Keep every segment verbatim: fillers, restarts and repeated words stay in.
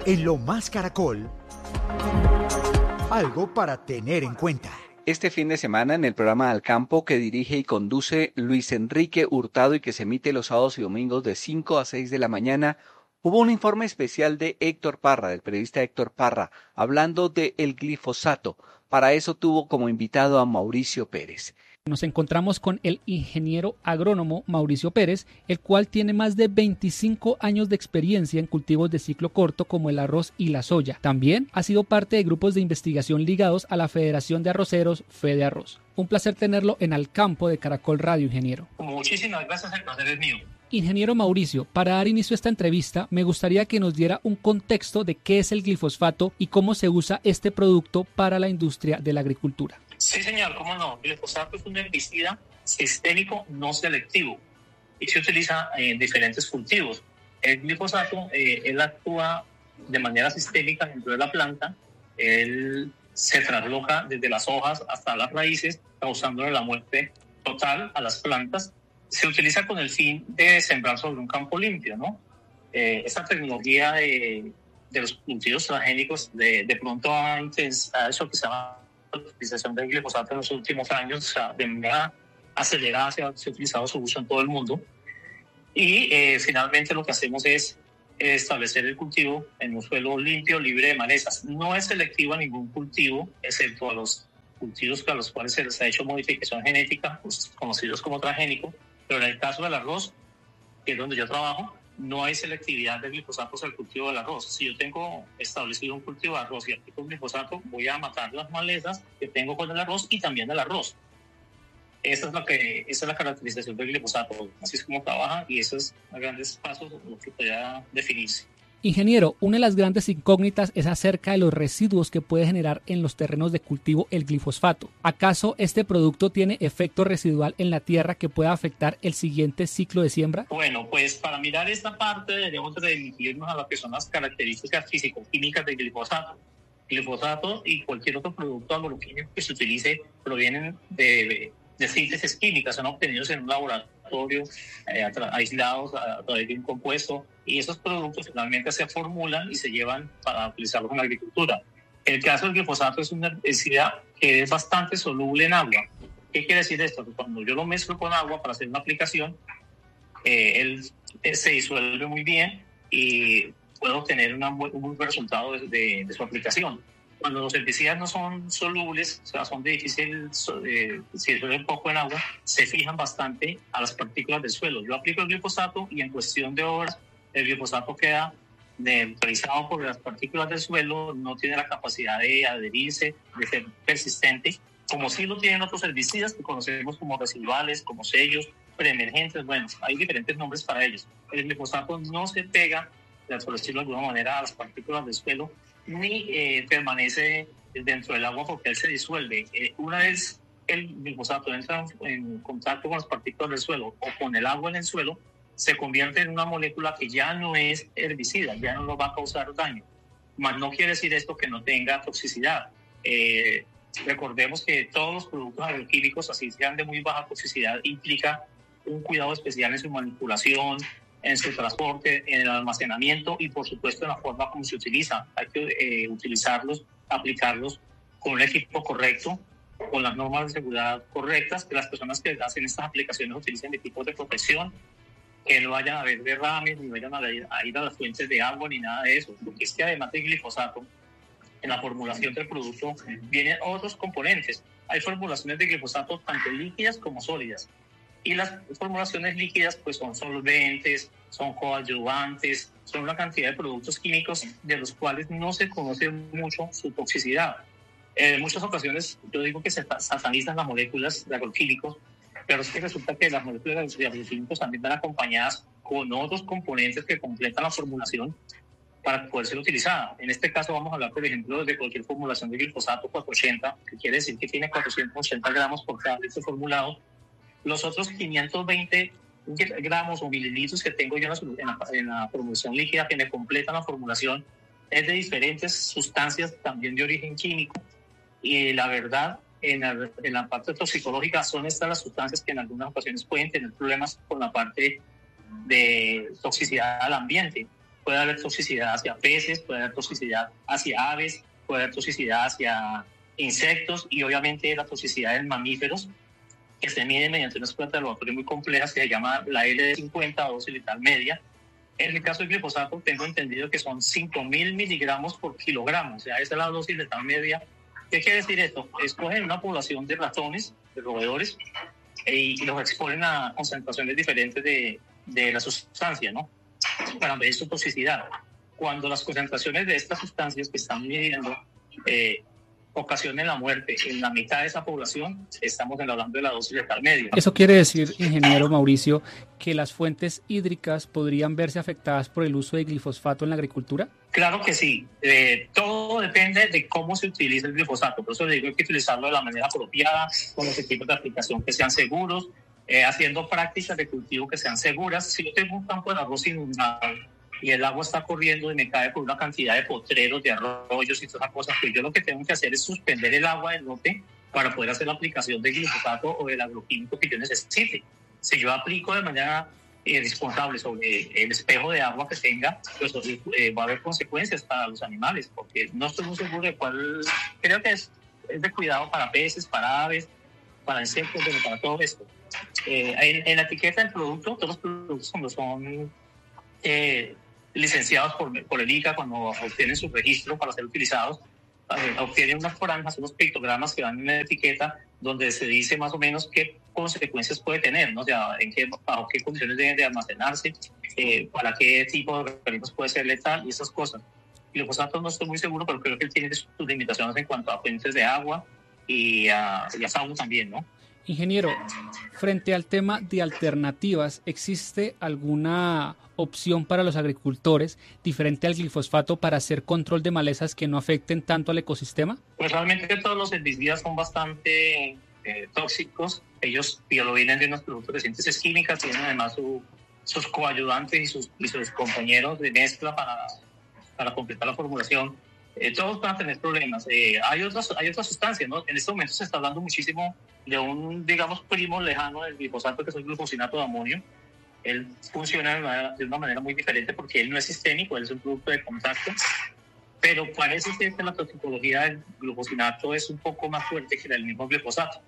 En Lo Más Caracol, algo para tener en cuenta. Este fin de semana en el programa Al Campo que dirige y conduce Luis Enrique Hurtado y que se emite los sábados y domingos de cinco a seis de la mañana, hubo un informe especial de Héctor Parra, del periodista Héctor Parra, hablando de el glifosato. Para eso tuvo como invitado a Mauricio Pérez. Nos encontramos con el ingeniero agrónomo Mauricio Pérez, el cual tiene más de veinticinco años de experiencia en cultivos de ciclo corto como el arroz y la soya. También ha sido parte de grupos de investigación ligados a la Federación de Arroceros, Fede Arroz. Un placer tenerlo en Al Campo de Caracol Radio, ingeniero. Muchísimas gracias, el placer es mío. Ingeniero Mauricio, para dar inicio a esta entrevista, me gustaría que nos diera un contexto de qué es el glifosfato y cómo se usa este producto para la industria de la agricultura. Sí, señor, cómo no. El glifosato es un herbicida sistémico no selectivo y se utiliza en diferentes cultivos. El glifosato, eh, él actúa de manera sistémica dentro de la planta. Él se trasloca desde las hojas hasta las raíces, causándole la muerte total a las plantas. Se utiliza con el fin de sembrar sobre un campo limpio, ¿no? Eh, esta tecnología de, de los cultivos transgénicos de, de pronto ha intensado eso que se llama la utilización del glifosato en los últimos años, o sea, de manera acelerada se ha, se ha utilizado su uso en todo el mundo. Y eh, finalmente lo que hacemos es establecer el cultivo en un suelo limpio, libre de malezas. No es selectivo a ningún cultivo, excepto a los cultivos a los cuales se les ha hecho modificación genética, pues, conocidos como transgénicos. Pero en el caso del arroz, que es donde yo trabajo, no hay selectividad de glifosatos al cultivo del arroz. Si yo tengo establecido un cultivo de arroz y aplico glifosato, voy a matar las malezas que tengo con el arroz y también el arroz. Esa es, lo que, esa es la caracterización del glifosato. Así es como trabaja y esos es a grandes pasos lo que podría definirse. Ingeniero, una de las grandes incógnitas es acerca de los residuos que puede generar en los terrenos de cultivo el glifosato. ¿Acaso este producto tiene efecto residual en la tierra que pueda afectar el siguiente ciclo de siembra? Bueno, pues para mirar esta parte deberíamos dirigirnos a lo que son las características físico-químicas del glifosato. Glifosato y cualquier otro producto agroquímico que se utilice provienen de, de síntesis químicas, son obtenidos en un laboratorio, eh, aislados a través de un compuesto, y esos productos finalmente se formulan y se llevan para utilizarlos en la agricultura. El caso del glifosato es una herbicida que es bastante soluble en agua. ¿Qué quiere decir esto? Que cuando yo lo mezclo con agua para hacer una aplicación, eh, él, él se disuelve muy bien y puedo obtener una, un buen resultado de, de, de su aplicación. Cuando los herbicidas no son solubles, o sea, son de difícil, eh, si disuelven poco en agua, se fijan bastante a las partículas del suelo. Yo aplico el glifosato y en cuestión de horas el glifosato queda neutralizado por las partículas del suelo, no tiene la capacidad de adherirse, de ser persistente, como sí lo tienen otros herbicidas que conocemos como residuales, como sellos, preemergentes. Bueno, hay diferentes nombres para ellos. El glifosato no se pega, por decirlo de alguna manera, a las partículas del suelo, ni eh, permanece dentro del agua porque él se disuelve. Eh, una vez el glifosato entra en contacto con las partículas del suelo o con el agua en el suelo, se convierte en una molécula que ya no es herbicida, ya no lo va a causar daño. Mas no quiere decir esto que no tenga toxicidad. Eh, recordemos que todos los productos agroquímicos, así sean de muy baja toxicidad, implica un cuidado especial en su manipulación, en su transporte, en el almacenamiento y por supuesto en la forma como se utiliza. Hay que eh, utilizarlos, aplicarlos con un equipo correcto, con las normas de seguridad correctas, que las personas que hacen estas aplicaciones utilicen equipos de protección, que no vayan a haber derrames, ni vayan a ir, a ir a las fuentes de agua, ni nada de eso. Porque es que además del glifosato, en la formulación del producto vienen otros componentes. Hay formulaciones de glifosato tanto líquidas como sólidas. Y las formulaciones líquidas pues son solventes, son coadyuvantes, son una cantidad de productos químicos de los cuales no se conoce mucho su toxicidad. En muchas ocasiones yo digo que se satanizan las moléculas de agroquímicos, pero es que resulta que las moléculas de agroquímicos también van acompañadas con otros componentes que completan la formulación para poder ser utilizada. En este caso vamos a hablar, por ejemplo, de cualquier formulación de glifosato cuatrocientos ochenta, que quiere decir que tiene cuatrocientos ochenta gramos por cada litro formulado. Los otros quinientos veinte gramos o mililitros que tengo yo en la, en la formulación líquida que me completan la formulación es de diferentes sustancias también de origen químico, y la verdad en la, en la parte toxicológica son estas las sustancias que en algunas ocasiones pueden tener problemas con la parte de toxicidad al ambiente. puede haber toxicidad hacia peces, puede haber toxicidad hacia aves, puede haber toxicidad hacia insectos y obviamente la toxicidad en mamíferos, que se mide mediante unas pruebas de laboratorio muy complejas que se llama la L D cincuenta o dosis letal media. En el caso del glifosato tengo entendido que son cinco mil miligramos por kilogramo, o sea, esa es la dosis letal media. ¿Qué quiere decir esto? Escogen una población de ratones, de roedores, y los exponen a concentraciones diferentes de, de la sustancia, ¿no? Para medir su toxicidad. Cuando las concentraciones de estas sustancias que están midiendo eh, ocasionen la muerte en la mitad de esa población, estamos hablando de la dosis letal media. Eso quiere decir, ingeniero Mauricio, que las fuentes hídricas podrían verse afectadas por el uso de glifosfato en la agricultura. Claro que sí. Eh, todo depende de cómo se utiliza el glifosato. Por eso le digo que hay que utilizarlo de la manera apropiada, con los equipos de aplicación que sean seguros, eh, haciendo prácticas de cultivo que sean seguras. Si yo tengo un campo de arroz inundado y el agua está corriendo y me cae por una cantidad de potreros, de arroyos y todas esas cosas, pues yo lo que tengo que hacer es suspender el agua del lote para poder hacer la aplicación de glifosato o del agroquímico que yo necesite. Si yo aplico de manera eh, responsable sobre el espejo de agua que tenga, pues eh, va a haber consecuencias para los animales, porque no estoy muy seguro de cuál. Creo que es, es de cuidado para peces, para aves, para insectos, pero para todo esto. Eh, en, en la etiqueta del producto, todos los productos cuando son eh, licenciados por, por el I C A, cuando obtienen su registro para ser utilizados, eh, obtienen unas franjas, unos pictogramas que van en la etiqueta donde se dice más o menos qué consecuencias puede tener, ¿no? O sea, en qué, bajo qué condiciones deben de almacenarse, eh, para qué tipo de organismos puede ser letal y esas cosas. Y los glifosatos no estoy muy seguro, pero creo que él tiene sus limitaciones en cuanto a fuentes de agua y a, y a fauna también, ¿no? Ingeniero, frente al tema de alternativas, ¿existe alguna opción para los agricultores diferente al glifosato para hacer control de malezas que no afecten tanto al ecosistema? Pues realmente todos los herbicidas son bastante eh, tóxicos. Ellos vienen de unos productos de síntesis química, tienen además su, sus coayudantes y sus, y sus compañeros de mezcla para, para completar la formulación. Eh, todos van a tener problemas. Eh, hay, otras, hay otras sustancias, ¿no? En este momento se está hablando muchísimo de un, digamos, primo lejano del glifosato, que es el glufosinato de amonio. Él funciona de una, manera, de una manera muy diferente porque él no es sistémico, él es un producto de contacto, pero parece ser que la toxicología del glufosinato es un poco más fuerte que la del mismo glifosato.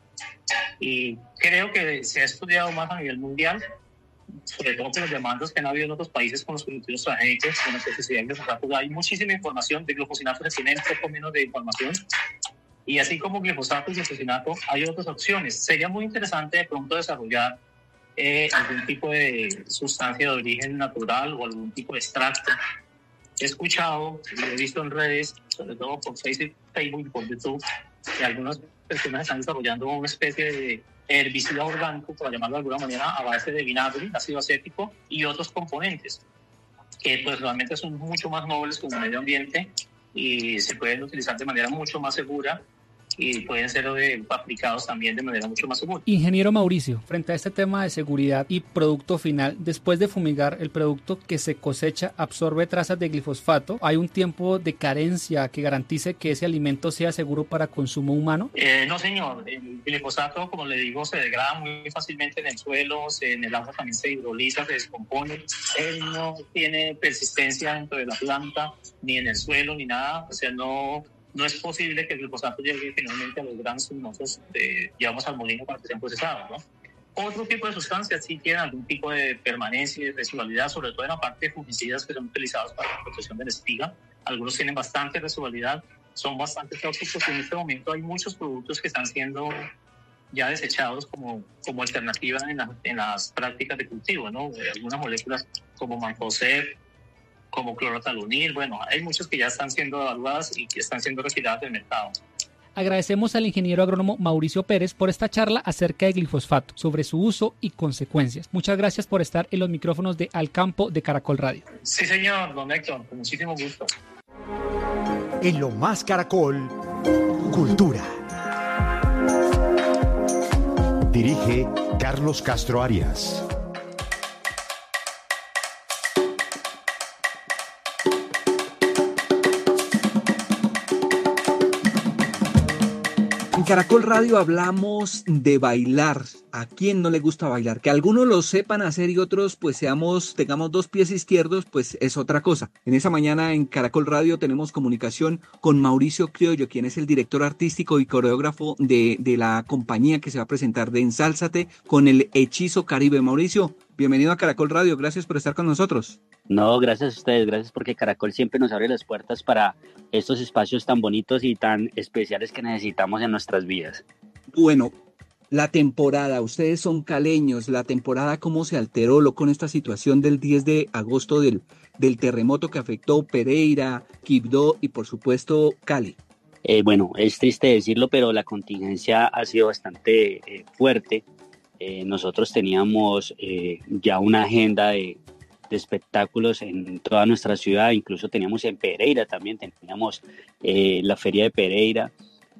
Y creo que se ha estudiado más a nivel mundial, sobre todo por las demandas que han habido en otros países con los cultivos transgénicos, con la toxicidad del glifosato. Hay muchísima información de glufosinato, se tiene un poco menos de información. Y así como glifosato y glufosinato, hay otras opciones. Sería muy interesante de pronto desarrollar eh, algún tipo de sustancia de origen natural o algún tipo de extracto. He escuchado, lo he visto en redes, sobre todo por Facebook y por YouTube, que algunas personas están desarrollando una especie de herbicida orgánico, por llamarlo de alguna manera, a base de vinagre, ácido acético y otros componentes, que pues realmente son mucho más nobles como medio ambiente y se pueden utilizar de manera mucho más segura y pueden ser eh, aplicados también de manera mucho más segura. Ingeniero Mauricio, frente a este tema de seguridad y producto final, después de fumigar, el producto que se cosecha absorbe trazas de glifosato. ¿Hay un tiempo de carencia que garantice que ese alimento sea seguro para consumo humano? Eh, no, señor. El glifosato, como le digo, se degrada muy fácilmente en el suelo, en el agua también se hidroliza, se descompone. Él no tiene persistencia dentro de la planta, ni en el suelo, ni nada. O sea, no... No es posible que el glifosato llegue finalmente a los granos luminosos, de, digamos, al molino para que sean procesados, ¿no? Otro tipo de sustancias sí tienen algún tipo de permanencia y de residualidad, sobre todo en la parte de fungicidas que son utilizados para la protección de la espiga. Algunos tienen bastante residualidad, son bastante tóxicos y en este momento hay muchos productos que están siendo ya desechados como, como alternativa en, la, en las prácticas de cultivo, ¿no? Algunas moléculas como mancozeb, como clorotalunil, bueno, hay muchos que ya están siendo evaluadas y que están siendo retiradas del mercado. Agradecemos al ingeniero agrónomo Mauricio Pérez por esta charla acerca de glifosato, sobre su uso y consecuencias. Muchas gracias por estar en los micrófonos de Al Campo de Caracol Radio. Sí, señor, don Héctor, con muchísimo gusto. En Lo Más Caracol, Cultura. Dirige Carlos Castro Arias. En Caracol Radio hablamos de bailar, ¿A quién no le gusta bailar? Que algunos lo sepan hacer y otros pues seamos, tengamos dos pies izquierdos, pues es otra cosa. En esa mañana en Caracol Radio tenemos comunicación con Mauricio Criollo, quien es el director artístico y coreógrafo de, de la compañía que se va a presentar de Ensálzate con el Hechizo Caribe. Mauricio, bienvenido a Caracol Radio, gracias por estar con nosotros. No, gracias a ustedes, gracias porque Caracol siempre nos abre las puertas para estos espacios tan bonitos y tan especiales que necesitamos en nuestras vidas. Bueno, la temporada, ustedes son caleños, la temporada cómo se alteró lo, con esta situación del diez de agosto del, del terremoto que afectó Pereira, Quibdó y por supuesto Cali. Eh, bueno, es triste decirlo, pero la contingencia ha sido bastante eh, fuerte. Eh, nosotros teníamos eh, ya una agenda de, de espectáculos en toda nuestra ciudad, incluso teníamos en Pereira también, teníamos eh, la feria de Pereira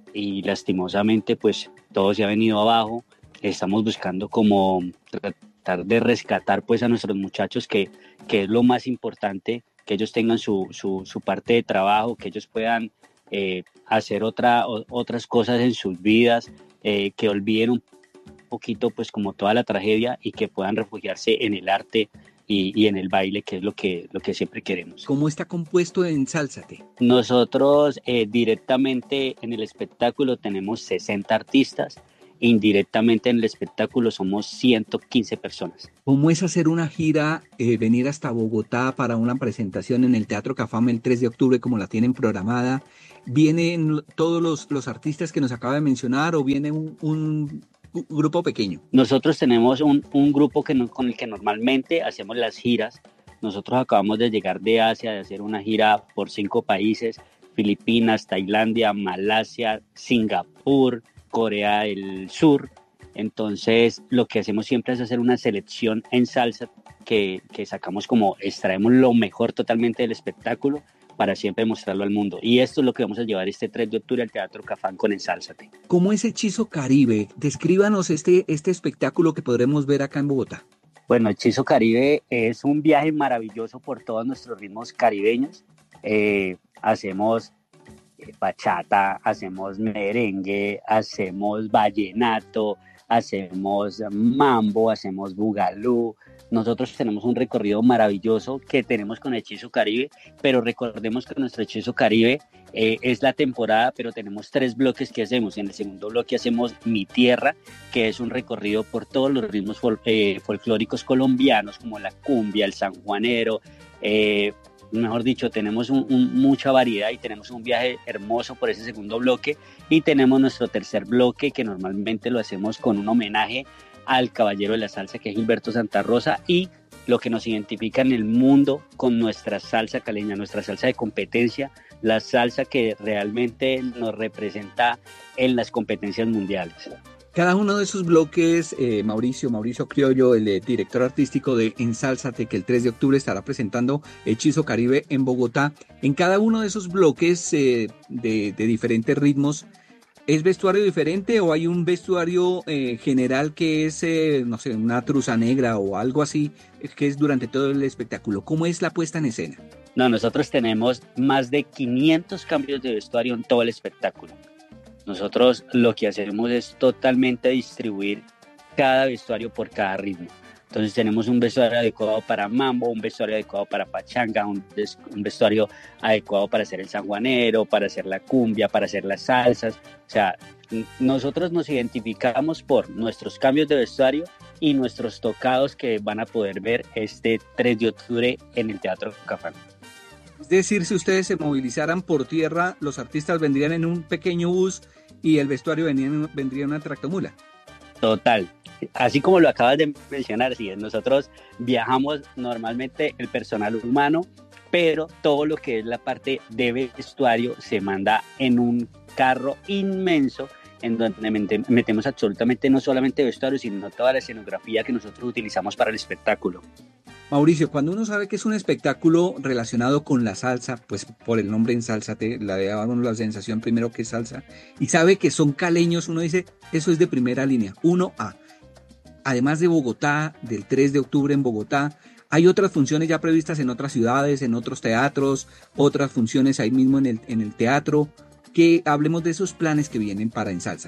y lastimosamente pues todo se ha venido abajo. Estamos buscando como tratar de rescatar pues a nuestros muchachos, que, que es lo más importante, que ellos tengan su, su, su parte de trabajo, que ellos puedan eh, hacer otra, o, otras cosas en sus vidas, eh, que olviden un poquito pues como toda la tragedia y que puedan refugiarse en el arte y, y en el baile, que es lo que, lo que siempre queremos. ¿Cómo está compuesto Ensálzate? Nosotros eh, directamente en el espectáculo tenemos sesenta artistas, indirectamente en el espectáculo somos ciento quince personas. ¿Cómo es hacer una gira, eh, venir hasta Bogotá para una presentación en el Teatro Cafam el tres de octubre como la tienen programada? ¿Vienen todos los, los artistas que nos acaba de mencionar o viene un... un un grupo pequeño? Nosotros tenemos un, un grupo que no, con el que normalmente hacemos las giras. Nosotros acabamos de llegar de Asia, de hacer una gira por cinco países: Filipinas, Tailandia, Malasia, Singapur, Corea del Sur. Entonces lo que hacemos siempre es hacer una selección en salsa que, que sacamos, como extraemos lo mejor totalmente del espectáculo para siempre mostrarlo al mundo. Y esto es lo que vamos a llevar este tres de octubre al Teatro Cafam con Ensálzate. ¿Cómo es Hechizo Caribe? Descríbanos este, este espectáculo que podremos ver acá en Bogotá. Bueno, Hechizo Caribe es un viaje maravilloso por todos nuestros ritmos caribeños. Eh, hacemos eh, bachata, hacemos merengue, hacemos vallenato, hacemos mambo, hacemos bugalú. Nosotros tenemos un recorrido maravilloso que tenemos con Hechizo Caribe, pero recordemos que nuestro Hechizo Caribe eh, es la temporada, pero tenemos tres bloques que hacemos. En el segundo bloque hacemos Mi Tierra, que es un recorrido por todos los ritmos fol- eh, folclóricos colombianos, como la cumbia, el sanjuanero, eh, mejor dicho, tenemos un, un, mucha variedad y tenemos un viaje hermoso por ese segundo bloque. Y tenemos nuestro tercer bloque, que normalmente lo hacemos con un homenaje al caballero de la salsa, que es Gilberto Santa Rosa, y lo que nos identifica en el mundo con nuestra salsa caleña, nuestra salsa de competencia, la salsa que realmente nos representa en las competencias mundiales. Cada uno de esos bloques, eh, Mauricio, Mauricio Criollo, el eh, director artístico de Ensálzate, que el tres de octubre estará presentando Hechizo Caribe en Bogotá, en cada uno de esos bloques eh, de, de diferentes ritmos, ¿es vestuario diferente o hay un vestuario eh, general que es, eh, no sé, una truza negra o algo así, que es durante todo el espectáculo? ¿Cómo es la puesta en escena? No, nosotros tenemos más de quinientos cambios de vestuario en todo el espectáculo. Nosotros lo que hacemos es totalmente distribuir cada vestuario por cada ritmo. Entonces tenemos un vestuario adecuado para mambo, un vestuario adecuado para pachanga, un, des, un vestuario adecuado para hacer el sanjuanero, para hacer la cumbia, para hacer las salsas. O sea, nosotros nos identificamos por nuestros cambios de vestuario y nuestros tocados que van a poder ver este tres de octubre en el Teatro Cafam. Es decir, si ustedes se movilizaran por tierra, los artistas vendrían en un pequeño bus y el vestuario vendría en, vendría en una tractomula. Total. Así como lo acabas de mencionar, sí, nosotros viajamos normalmente el personal humano, pero todo lo que es la parte de vestuario se manda en un carro inmenso en donde metemos absolutamente no solamente vestuario, sino toda la escenografía que nosotros utilizamos para el espectáculo. Mauricio, cuando uno sabe que es un espectáculo relacionado con la salsa, pues por el nombre Ensálzate, la de uno la sensación primero que es salsa, y sabe que son caleños, uno dice, eso es de primera línea, uno A. Además de Bogotá, del tres de octubre en Bogotá, hay otras funciones ya previstas en otras ciudades, en otros teatros, otras funciones ahí mismo en el, en el teatro, que hablemos de esos planes que vienen para Ensálzate.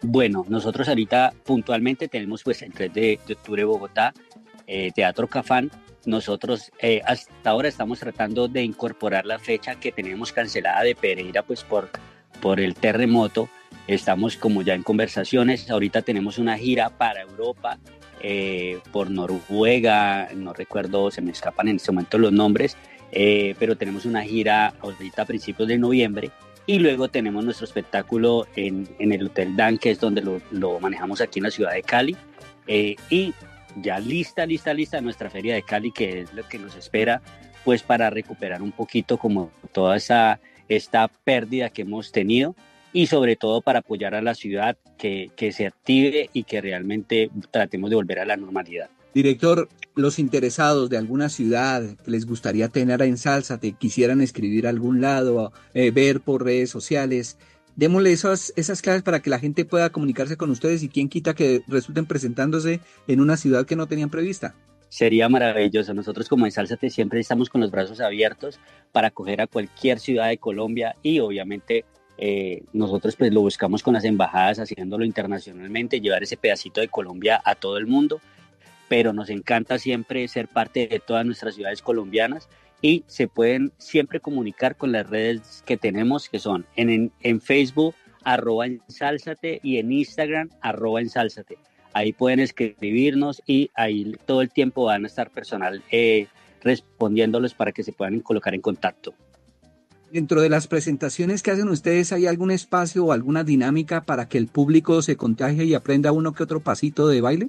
Bueno, nosotros ahorita puntualmente tenemos pues el tres de octubre Bogotá, eh, Teatro Cafam. Nosotros eh, hasta ahora estamos tratando de incorporar la fecha que tenemos cancelada de Pereira pues por, por el terremoto. Estamos como ya en conversaciones. Ahorita tenemos una gira para Europa, eh, por Noruega, no recuerdo, se me escapan en este momento los nombres, eh, pero tenemos una gira ahorita a principios de noviembre. Y luego tenemos nuestro espectáculo en, en el Hotel Dan, que es donde lo, lo manejamos aquí en la ciudad de Cali. Eh, y ya lista, lista, lista nuestra feria de Cali, que es lo que nos espera, pues para recuperar un poquito como toda esa esta pérdida que hemos tenido y sobre todo para apoyar a la ciudad que, que se active y que realmente tratemos de volver a la normalidad. Director, los interesados de alguna ciudad que les gustaría tener a Ensálzate, quisieran escribir a algún lado, eh, ver por redes sociales, démosle esas, esas claves para que la gente pueda comunicarse con ustedes y quién quita que resulten presentándose en una ciudad que no tenían prevista. Sería maravilloso. Nosotros como Ensálzate siempre estamos con los brazos abiertos para acoger a cualquier ciudad de Colombia y obviamente eh, nosotros pues lo buscamos con las embajadas, haciéndolo internacionalmente, llevar ese pedacito de Colombia a todo el mundo. Pero nos encanta siempre ser parte de todas nuestras ciudades colombianas y se pueden siempre comunicar con las redes que tenemos, que son en, en, en Facebook, arroba ensálzate, y en Instagram, arroba ensálzate. Ahí pueden escribirnos y ahí todo el tiempo van a estar personal eh, respondiéndolos para que se puedan colocar en contacto. Dentro de las presentaciones que hacen ustedes, ¿hay algún espacio o alguna dinámica para que el público se contagie y aprenda uno que otro pasito de baile?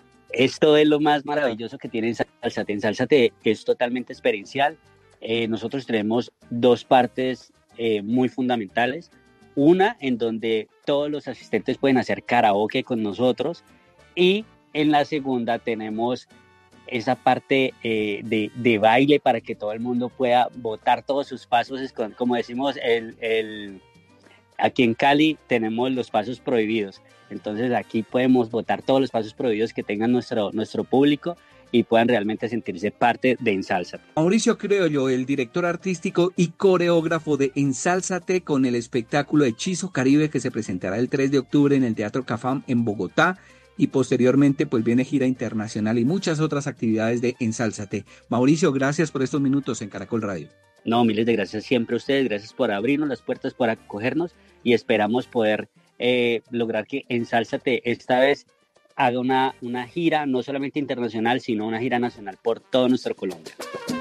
Esto es lo más maravilloso que tiene Ensálzate. Ensálzate es totalmente experiencial. Eh, nosotros tenemos dos partes eh, muy fundamentales. Una en donde todos los asistentes pueden hacer karaoke con nosotros y en la segunda tenemos esa parte eh, de, de baile para que todo el mundo pueda botar todos sus pasos. Como decimos, el, el, aquí en Cali tenemos los pasos prohibidos. Entonces aquí podemos botar todos los pasos prohibidos que tengan nuestro, nuestro público y puedan realmente sentirse parte de Ensálzate. Mauricio Criollo, el director artístico y coreógrafo de Ensálzate, con el espectáculo Hechizo Caribe que se presentará el tres de octubre en el Teatro Cafam en Bogotá y posteriormente pues viene gira internacional y muchas otras actividades de Ensálzate. Mauricio, gracias por estos minutos en Caracol Radio. No, miles de gracias siempre a ustedes, gracias por abrirnos las puertas, por acogernos y esperamos poder Eh, lograr que Ensálzate esta vez haga una, una gira no solamente internacional, sino una gira nacional por todo nuestro Colombia.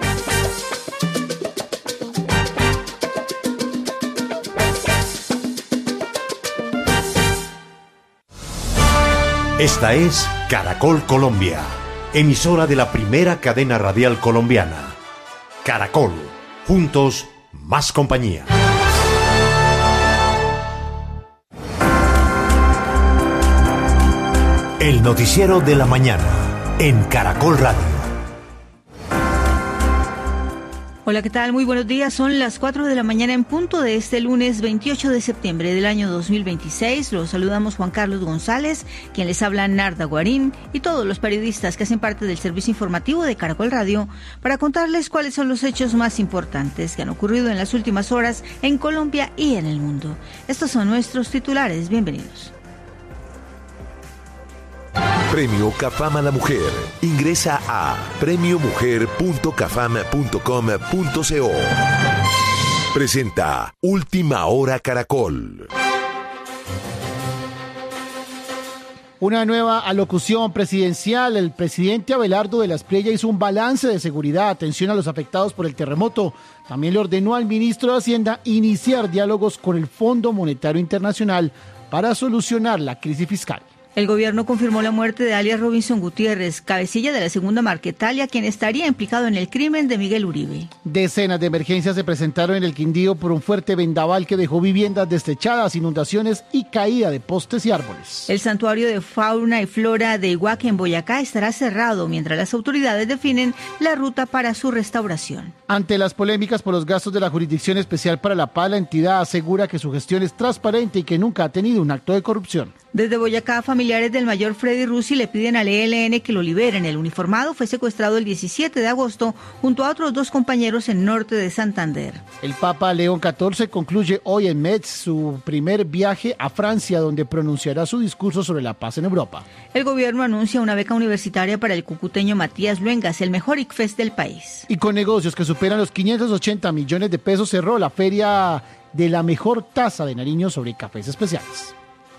Esta es Caracol Colombia, emisora de la primera cadena radial colombiana. Caracol, juntos, más compañía. El noticiero de la mañana en Caracol Radio. Hola, ¿qué tal? Muy buenos días. Son las cuatro de la mañana en punto de este lunes veintiocho de septiembre del año dos mil veintiséis. Los saludamos Juan Carlos González, quien les habla Narda Guarín y todos los periodistas que hacen parte del servicio informativo de Caracol Radio para contarles cuáles son los hechos más importantes que han ocurrido en las últimas horas en Colombia y en el mundo. Estos son nuestros titulares. Bienvenidos. Premio Cafam a la Mujer. Ingresa a premio mujer punto cafam punto com punto co. Presenta Última Hora Caracol. Una nueva alocución presidencial. El presidente Abelardo de la Espriella hizo un balance de seguridad, atención a los afectados por el terremoto. También le ordenó al ministro de Hacienda iniciar diálogos con el Fondo Monetario Internacional para solucionar la crisis fiscal. El gobierno confirmó la muerte de alias Robinson Gutiérrez, cabecilla de la segunda Marquetalia, quien estaría implicado en el crimen de Miguel Uribe. Decenas de emergencias se presentaron en el Quindío por un fuerte vendaval que dejó viviendas destechadas, inundaciones y caída de postes y árboles. El santuario de fauna y flora de Iguaque en Boyacá estará cerrado mientras las autoridades definen la ruta para su restauración. Ante las polémicas por los gastos de la Jurisdicción Especial para la Paz, la entidad asegura que su gestión es transparente y que nunca ha tenido un acto de corrupción. Desde Boyacá, familiares del mayor Freddy Russi le piden al E L N que lo liberen. El uniformado fue secuestrado el diecisiete de agosto junto a otros dos compañeros en norte de Santander. El Papa León catorce concluye hoy en Metz su primer viaje a Francia, donde pronunciará su discurso sobre la paz en Europa. El gobierno anuncia una beca universitaria para el cucuteño Matías Luengas, el mejor I C F E S del país. Y con negocios que superan los quinientos ochenta millones de pesos cerró la feria de la mejor taza de Nariño sobre cafés especiales.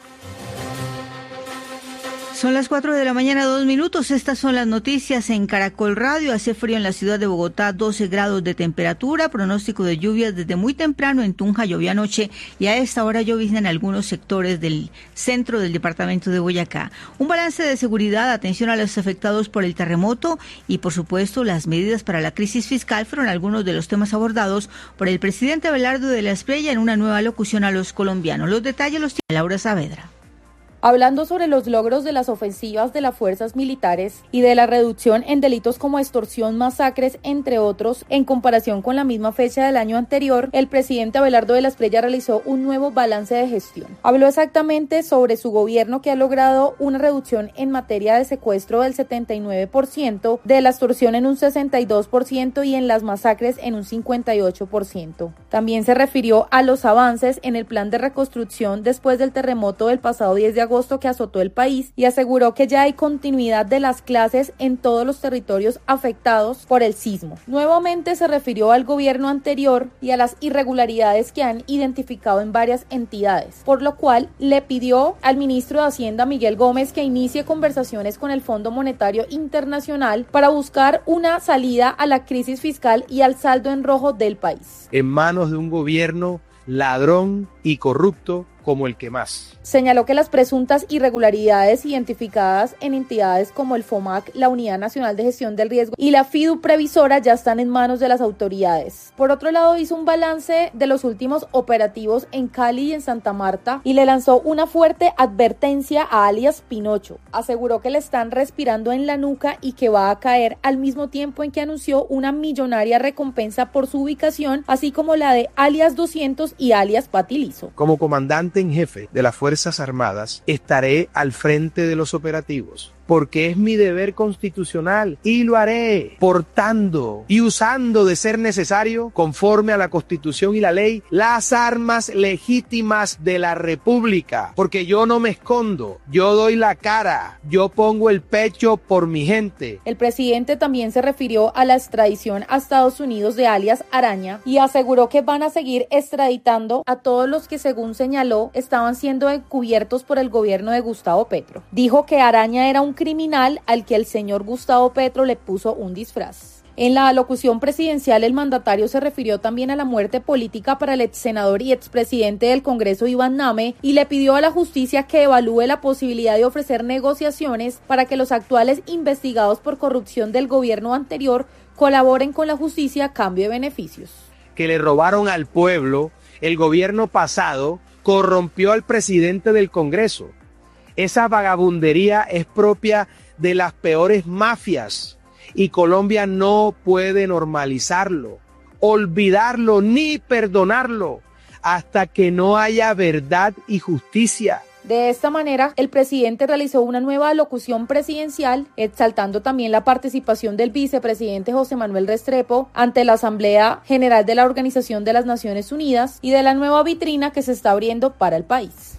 Son las cuatro de la mañana, dos minutos. Estas son las noticias en Caracol Radio. Hace frío en la ciudad de Bogotá, doce grados de temperatura. Pronóstico de lluvias desde muy temprano. En Tunja llovió anoche y a esta hora llovizna en algunos sectores del centro del departamento de Boyacá. Un balance de seguridad, atención a los afectados por el terremoto y, por supuesto, las medidas para la crisis fiscal fueron algunos de los temas abordados por el presidente Abelardo de la Espriella en una nueva locución a los colombianos. Los detalles los tiene Laura Saavedra. Hablando sobre los logros de las ofensivas de las fuerzas militares y de la reducción en delitos como extorsión, masacres, entre otros, en comparación con la misma fecha del año anterior, el presidente Abelardo de la Espriella realizó un nuevo balance de gestión. Habló exactamente sobre su gobierno, que ha logrado una reducción en materia de secuestro del setenta y nueve por ciento, de la extorsión en un sesenta y dos por ciento y en las masacres en un cincuenta y ocho por ciento. También se refirió a los avances en el plan de reconstrucción después del terremoto del pasado diez de agosto que azotó el país y aseguró que ya hay continuidad de las clases en todos los territorios afectados por el sismo. Nuevamente se refirió al gobierno anterior y a las irregularidades que han identificado en varias entidades, por lo cual le pidió al ministro de Hacienda, Miguel Gómez, que inicie conversaciones con el Fondo Monetario Internacional para buscar una salida a la crisis fiscal y al saldo en rojo del país. En manos de un gobierno ladrón y corrupto como el que más. Señaló que las presuntas irregularidades identificadas en entidades como el FOMAC, la Unidad Nacional de Gestión del Riesgo y la FIDU Previsora ya están en manos de las autoridades. Por otro lado, hizo un balance de los últimos operativos en Cali y en Santa Marta y le lanzó una fuerte advertencia a alias Pinocho. Aseguró que le están respirando en la nuca y que va a caer, al mismo tiempo en que anunció una millonaria recompensa por su ubicación, así como la de alias doscientos y alias Patilizo. Como comandante en jefe de las Fuerzas Armadas, estaré al frente de los operativos, porque es mi deber constitucional y lo haré portando y usando, de ser necesario, conforme a la Constitución y la ley, las armas legítimas de la República, porque yo no me escondo, yo doy la cara, yo pongo el pecho por mi gente. El presidente también se refirió a la extradición a Estados Unidos de alias Araña y aseguró que van a seguir extraditando a todos los que, según señaló, estaban siendo encubiertos por el gobierno de Gustavo Petro. Dijo que Araña era un criminal al que el señor Gustavo Petro le puso un disfraz. En la alocución presidencial, el mandatario se refirió también a la muerte política para el ex senador y expresidente del Congreso, Iván Name, y le pidió a la justicia que evalúe la posibilidad de ofrecer negociaciones para que los actuales investigados por corrupción del gobierno anterior colaboren con la justicia a cambio de beneficios. Que le robaron al pueblo, el gobierno pasado corrompió al presidente del Congreso. Esa vagabundería es propia de las peores mafias y Colombia no puede normalizarlo, olvidarlo ni perdonarlo hasta que no haya verdad y justicia. De esta manera, el presidente realizó una nueva alocución presidencial, exaltando también la participación del vicepresidente José Manuel Restrepo ante la Asamblea General de la Organización de las Naciones Unidas y de la nueva vitrina que se está abriendo para el país.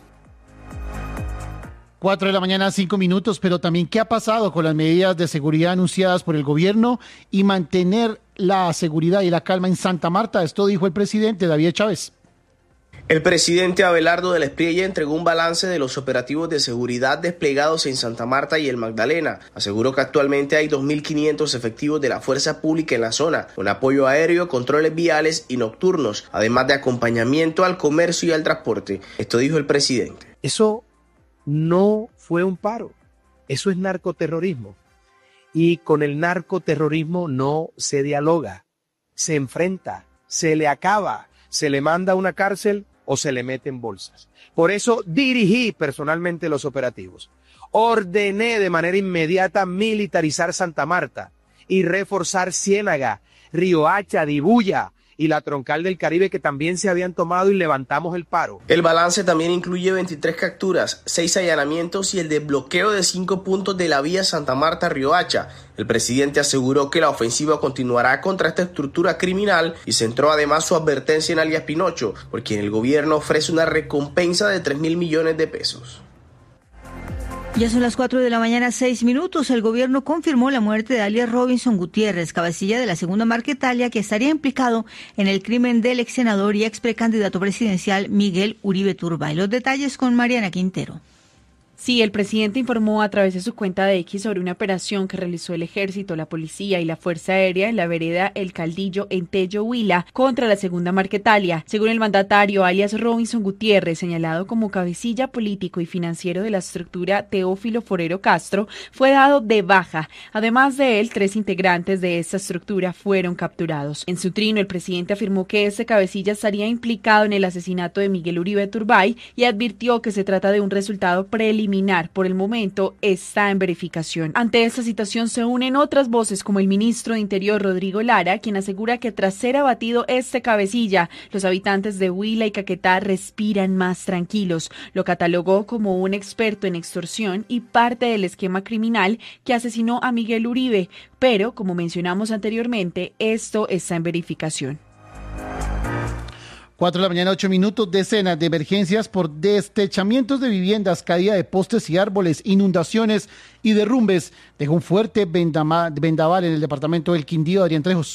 Cuatro de la mañana, cinco minutos, pero también ¿qué ha pasado con las medidas de seguridad anunciadas por el gobierno y mantener la seguridad y la calma en Santa Marta? Esto dijo el presidente David Chávez. El presidente Abelardo de la Espriella entregó un balance de los operativos de seguridad desplegados en Santa Marta y el Magdalena. Aseguró que actualmente hay dos mil quinientos efectivos de la fuerza pública en la zona, con apoyo aéreo, controles viales y nocturnos, además de acompañamiento al comercio y al transporte. Esto dijo el presidente. Eso no fue un paro, eso es narcoterrorismo. Y con el narcoterrorismo no se dialoga, se enfrenta, se le acaba, se le manda a una cárcel o se le mete en bolsas. Por eso dirigí personalmente los operativos. Ordené de manera inmediata militarizar Santa Marta y reforzar Ciénaga, Riohacha, Dibuya, y la Troncal del Caribe, que también se habían tomado, y levantamos el paro. El balance también incluye veintitrés capturas, seis allanamientos y el desbloqueo de cinco puntos de la vía Santa Marta-Riohacha. El presidente aseguró que la ofensiva continuará contra esta estructura criminal y centró además su advertencia en alias Pinocho, por quien el gobierno ofrece una recompensa de tres mil millones de pesos. Ya son las cuatro de la mañana, seis minutos. El gobierno confirmó la muerte de alias Robinson Gutiérrez, cabecilla de la segunda Marquetalia, que estaría implicado en el crimen del ex senador y ex precandidato presidencial Miguel Uribe Turbay. Los detalles con Mariana Quintero. Sí, el presidente informó a través de su cuenta de X sobre una operación que realizó el Ejército, la Policía y la Fuerza Aérea en la vereda El Caldillo, en Tello, Huila, contra la segunda Marquetalia. Según el mandatario, alias Robinson Gutiérrez, señalado como cabecilla político y financiero de la estructura Teófilo Forero Castro, fue dado de baja. Además de él, tres integrantes de esta estructura fueron capturados. En su trino, el presidente afirmó que este cabecilla estaría implicado en el asesinato de Miguel Uribe Turbay y advirtió que se trata de un resultado preliminar. Por el momento está en verificación. Ante esta situación se unen otras voces como el ministro de Interior Rodrigo Lara, quien asegura que tras ser abatido este cabecilla, los habitantes de Huila y Caquetá respiran más tranquilos. Lo catalogó como un experto en extorsión y parte del esquema criminal que asesinó a Miguel Uribe, pero como mencionamos anteriormente, esto está en verificación. cuatro de la mañana, ocho minutos. Decenas de emergencias por destechamientos de viviendas, caída de postes y árboles, inundaciones y derrumbes. Dejó un fuerte vendaval en el departamento del Quindío. Adrián Trejos.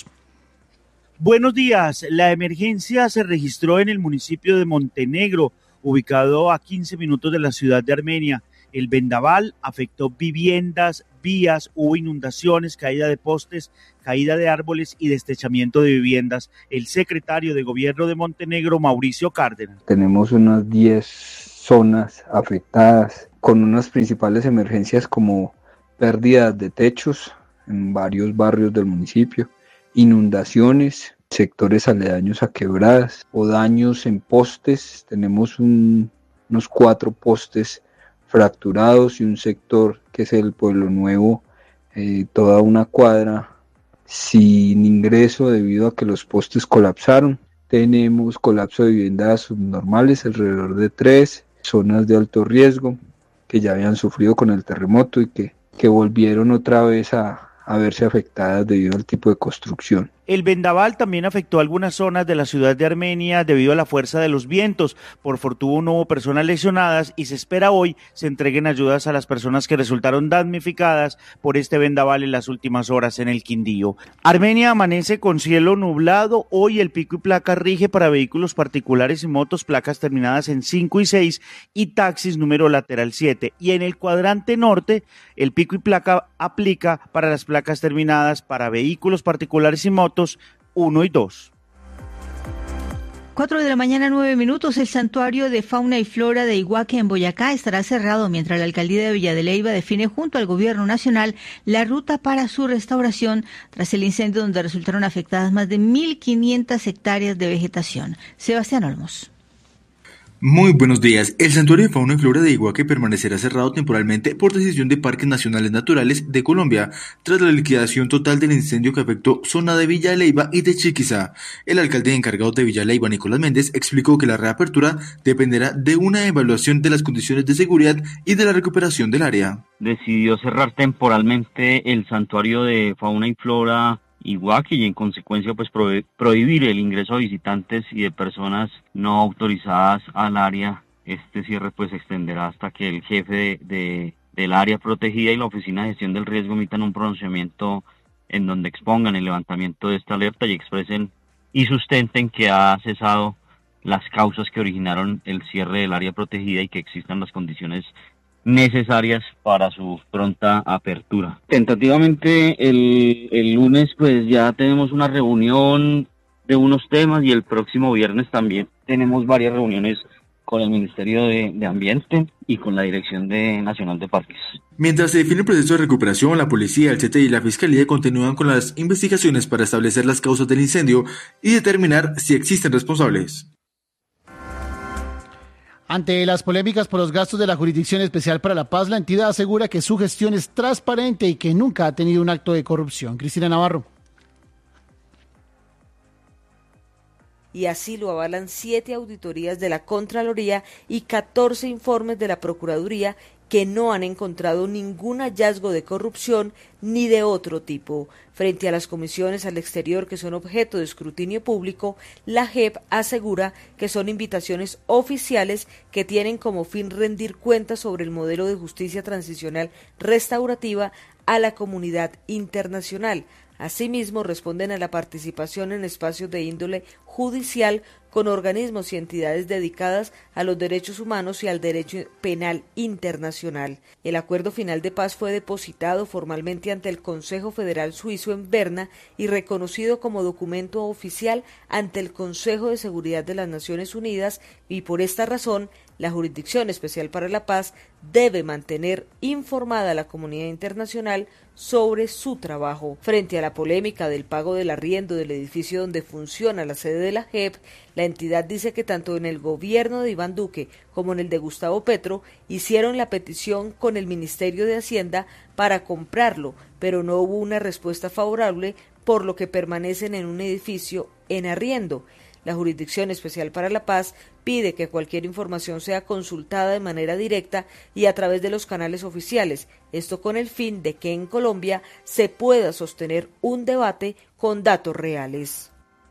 Buenos días. La emergencia se registró en el municipio de Montenegro, ubicado a quince minutos de la ciudad de Armenia. El vendaval afectó viviendas, vías, hubo inundaciones, caída de postes, caída de árboles y destechamiento de viviendas. El secretario de Gobierno de Montenegro, Mauricio Cárdenas. Tenemos unas diez zonas afectadas con unas principales emergencias como pérdidas de techos en varios barrios del municipio, inundaciones, sectores aledaños a quebradas o daños en postes. Tenemos un, unos cuatro postes fracturados y un sector que es el Pueblo Nuevo, eh, toda una cuadra sin ingreso debido a que los postes colapsaron. Tenemos colapso de viviendas subnormales, alrededor de tres zonas de alto riesgo que ya habían sufrido con el terremoto y que, que volvieron otra vez a, a verse afectadas debido al tipo de construcción. El vendaval también afectó algunas zonas de la ciudad de Armenia debido a la fuerza de los vientos. Por fortuna no hubo personas lesionadas y se espera hoy se entreguen ayudas a las personas que resultaron damnificadas por este vendaval en las últimas horas en el Quindío. Armenia amanece con cielo nublado. Hoy el pico y placa rige para vehículos particulares y motos, placas terminadas en cinco y seis y taxis número lateral siete. Y en el cuadrante norte el pico y placa aplica para las placas terminadas para vehículos particulares y motos uno y dos. cuatro de la mañana, nueve minutos. El santuario de fauna y flora de Iguaque en Boyacá estará cerrado mientras la alcaldía de Villa de Leyva define junto al gobierno nacional la ruta para su restauración tras el incendio donde resultaron afectadas más de mil quinientas hectáreas de vegetación. Sebastián Olmos. Muy buenos días. El Santuario de Fauna y Flora de Iguaque permanecerá cerrado temporalmente por decisión de Parques Nacionales Naturales de Colombia, tras la liquidación total del incendio que afectó zona de Villa de Leyva y de Chiquizá. El alcalde encargado de Villa de Leyva, Nicolás Méndez, explicó que la reapertura dependerá de una evaluación de las condiciones de seguridad y de la recuperación del área. Decidió cerrar temporalmente el Santuario de Fauna y Flora Iguaque y en consecuencia pues pro- prohibir el ingreso a visitantes y de personas no autorizadas al área. Este cierre pues se extenderá hasta que el jefe de, de, del área protegida y la Oficina de Gestión del Riesgo emitan un pronunciamiento en donde expongan el levantamiento de esta alerta y expresen y sustenten que ha cesado las causas que originaron el cierre del área protegida y que existan las condiciones necesarias para su pronta apertura. Tentativamente el, el lunes pues ya tenemos una reunión de unos temas y el próximo viernes también tenemos varias reuniones con el Ministerio de, de Ambiente y con la Dirección de Nacional de Parques. Mientras se define el proceso de recuperación, la policía, el C T I y la Fiscalía continúan con las investigaciones para establecer las causas del incendio y determinar si existen responsables. Ante las polémicas por los gastos de la Jurisdicción Especial para la Paz, la entidad asegura que su gestión es transparente y que nunca ha tenido un acto de corrupción. Cristina Navarro. y así lo avalan siete auditorías de la Contraloría y catorce informes de la Procuraduría que no han encontrado ningún hallazgo de corrupción ni de otro tipo. Frente a las comisiones al exterior que son objeto de escrutinio público, la J E P asegura que son invitaciones oficiales que tienen como fin rendir cuentas sobre el modelo de justicia transicional restaurativa a la comunidad internacional. Asimismo, responden a la participación en espacios de índole judicial con organismos y entidades dedicadas a los derechos humanos y al derecho penal internacional. El acuerdo final de paz fue depositado formalmente ante el Consejo Federal Suizo en Berna y reconocido como documento oficial ante el Consejo de Seguridad de las Naciones Unidas, y por esta razón la Jurisdicción Especial para la Paz debe mantener informada a la comunidad internacional sobre su trabajo. Frente a la polémica del pago del arriendo del edificio donde funciona la sede de la J E P, la entidad dice que tanto en el gobierno de Iván Duque como en el de Gustavo Petro hicieron la petición con el Ministerio de Hacienda para comprarlo, pero no hubo una respuesta favorable, por lo que permanecen en un edificio en arriendo. La Jurisdicción Especial para la Paz pide que cualquier información sea consultada de manera directa y a través de los canales oficiales, esto con el fin de que en Colombia se pueda sostener un debate con datos reales.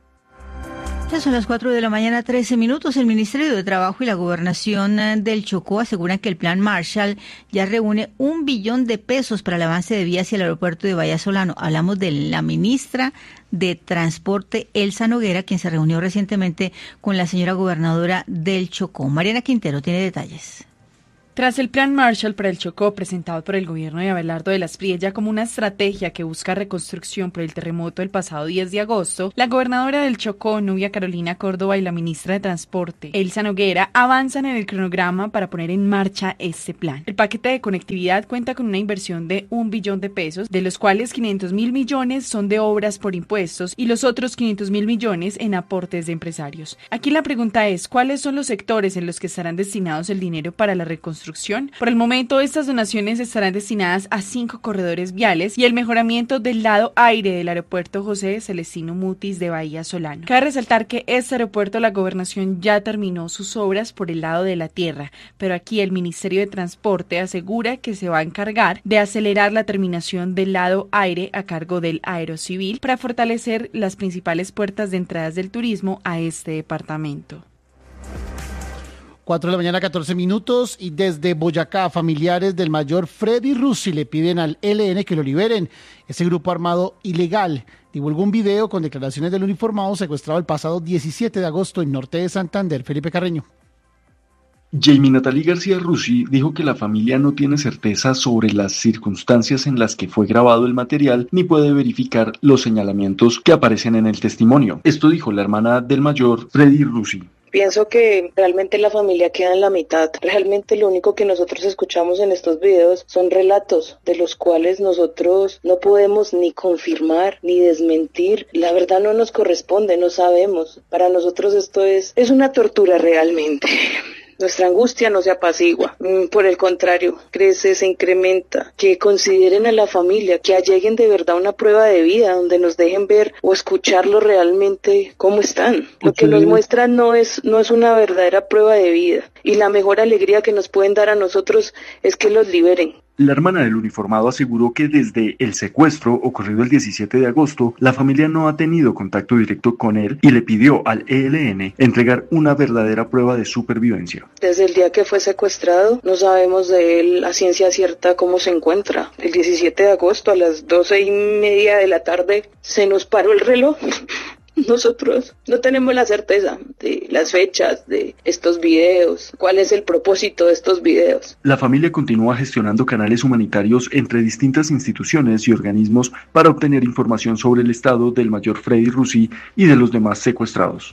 Ya son las cuatro de la mañana, trece minutos. El Ministerio de Trabajo y la Gobernación del Chocó aseguran que el Plan Marshall ya reúne un billón de pesos para el avance de vías hacia el aeropuerto de Bahía Solano. Hablamos de la ministra de Transporte, Elsa Noguera, quien se reunió recientemente con la señora gobernadora del Chocó. Mariana Quintero tiene detalles. Tras el Plan Marshall para el Chocó, presentado por el gobierno de Abelardo de las Priella como una estrategia que busca reconstrucción por el terremoto del pasado diez de agosto, la gobernadora del Chocó, Nubia Carolina Córdoba, y la ministra de Transporte, Elsa Noguera, avanzan en el cronograma para poner en marcha este plan. El paquete de conectividad cuenta con una inversión de un billón de pesos, de los cuales quinientos mil millones son de obras por impuestos y los otros quinientos mil millones en aportes de empresarios. Aquí la pregunta es, ¿cuáles son los sectores en los que estarán destinados el dinero para la reconstrucción? Por el momento, estas donaciones estarán destinadas a cinco corredores viales y el mejoramiento del lado aire del aeropuerto José Celestino Mutis de Bahía Solano. Cabe resaltar que este aeropuerto, la gobernación ya terminó sus obras por el lado de la tierra, pero aquí el Ministerio de Transporte asegura que se va a encargar de acelerar la terminación del lado aire a cargo del Aerocivil para fortalecer las principales puertas de entradas del turismo a este departamento. cuatro de la mañana, catorce minutos, y desde Boyacá, familiares del mayor Freddy Russi le piden al E L N que lo liberen. Ese grupo armado ilegal divulgó un video con declaraciones del uniformado secuestrado el pasado diecisiete de agosto en norte de Santander. Felipe Carreño. Jamie Natalie García Russi dijo que la familia no tiene certeza sobre las circunstancias en las que fue grabado el material ni puede verificar los señalamientos que aparecen en el testimonio. Esto dijo la hermana del mayor, Freddy Russi. Pienso que realmente la familia queda en la mitad. Realmente lo único que nosotros escuchamos en estos videos son relatos de los cuales nosotros no podemos ni confirmar ni desmentir. La verdad no nos corresponde, no sabemos. Para nosotros esto es, es una tortura realmente. Nuestra angustia no se apacigua, por el contrario, crece, se incrementa. Que consideren a la familia, que alleguen de verdad una prueba de vida donde nos dejen ver o escucharlo realmente cómo están. Lo que nos muestran no es, no es una verdadera prueba de vida, y la mejor alegría que nos pueden dar a nosotros es que los liberen. La hermana del uniformado aseguró que desde el secuestro ocurrido el diecisiete de agosto, la familia no ha tenido contacto directo con él y le pidió al E L N entregar una verdadera prueba de supervivencia. Desde el día que fue secuestrado, no sabemos de él a ciencia cierta cómo se encuentra. El diecisiete de agosto a las doce y media de la tarde se nos paró el reloj. Nosotros no tenemos la certeza de las fechas de estos videos, cuál es el propósito de estos videos. La familia continúa gestionando canales humanitarios entre distintas instituciones y organismos para obtener información sobre el estado del mayor Freddy Russi y de los demás secuestrados.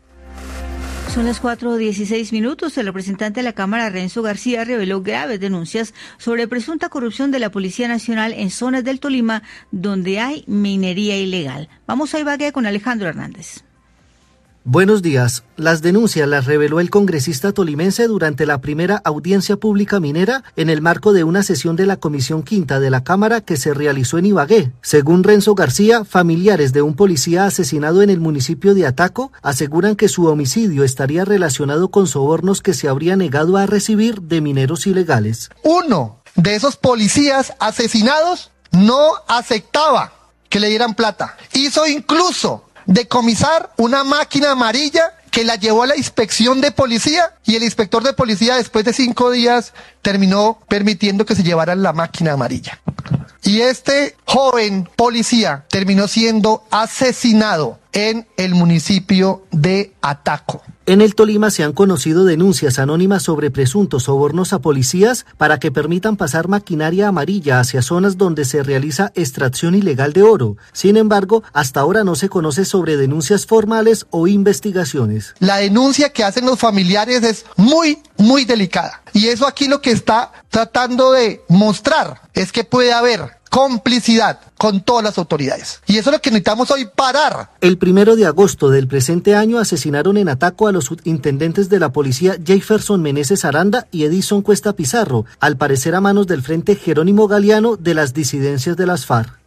Son las cuatro dieciséis minutos. El representante de la Cámara, Renzo García, reveló graves denuncias sobre presunta corrupción de la Policía Nacional en zonas del Tolima donde hay minería ilegal. Vamos a Ibagué con Alejandro Hernández. Buenos días. Las denuncias las reveló el congresista tolimense durante la primera audiencia pública minera en el marco de una sesión de la Comisión Quinta de la Cámara que se realizó en Ibagué. Según Renzo García, familiares de un policía asesinado en el municipio de Ataco aseguran que su homicidio estaría relacionado con sobornos que se habría negado a recibir de mineros ilegales. Uno de esos policías asesinados no aceptaba que le dieran plata. Hizo incluso decomisar una máquina amarilla que la llevó a la inspección de policía y el inspector de policía después de cinco días terminó permitiendo que se llevaran la máquina amarilla. Y este joven policía terminó siendo asesinado en el municipio de Ataco. En el Tolima se han conocido denuncias anónimas sobre presuntos sobornos a policías para que permitan pasar maquinaria amarilla hacia zonas donde se realiza extracción ilegal de oro. Sin embargo, hasta ahora no se conoce sobre denuncias formales o investigaciones. La denuncia que hacen los familiares es muy, muy delicada. Y eso aquí lo que está tratando de mostrar es que puede haber complicidad con todas las autoridades. Y eso es lo que necesitamos hoy parar. El primero de agosto del presente año asesinaron en Ataco a los subintendentes de la policía Jefferson Meneses Aranda y Edison Cuesta Pizarro, al parecer a manos del Frente Jerónimo Galeano de las disidencias de las FARC.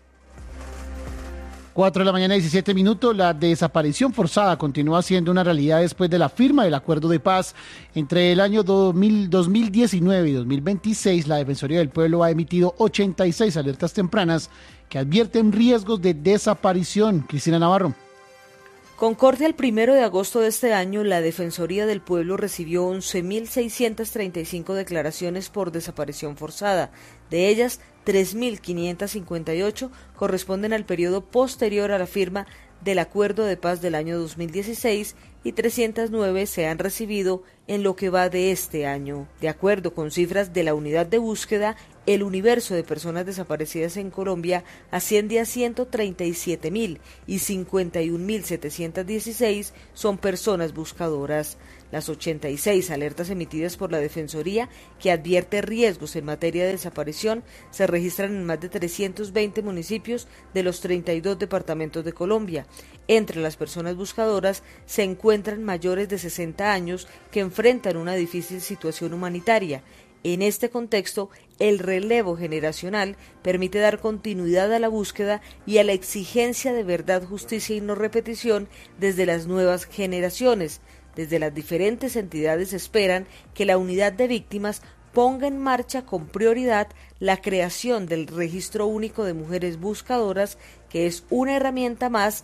cuatro de la mañana, diecisiete minutos. La desaparición forzada continúa siendo una realidad después de la firma del acuerdo de paz. Entre el año dos mil, dos mil diecinueve y dos mil veintiséis, la Defensoría del Pueblo ha emitido ochenta y seis alertas tempranas que advierten riesgos de desaparición. Cristina Navarro. Con corte al primero de agosto de este año, la Defensoría del Pueblo recibió once mil seiscientas treinta y cinco declaraciones por desaparición forzada. De ellas, tres mil quinientas cincuenta y ocho corresponden al periodo posterior a la firma del Acuerdo de Paz del año dos mil dieciséis y trescientas nueve se han recibido en lo que va de este año. De acuerdo con cifras de la Unidad de Búsqueda, el universo de personas desaparecidas en Colombia asciende a ciento treinta y siete mil y cincuenta y un mil setecientos dieciséis son personas buscadoras. Las ochenta y seis alertas emitidas por la Defensoría, que advierte riesgos en materia de desaparición, se registran en más de trescientos veinte municipios de los treinta y dos departamentos de Colombia. Entre las personas buscadoras se encuentran mayores de sesenta años que enfrentan una difícil situación humanitaria. En este contexto, el relevo generacional permite dar continuidad a la búsqueda y a la exigencia de verdad, justicia y no repetición desde las nuevas generaciones. Desde las diferentes entidades esperan que la unidad de víctimas ponga en marcha con prioridad la creación del Registro Único de Mujeres Buscadoras, que es una herramienta más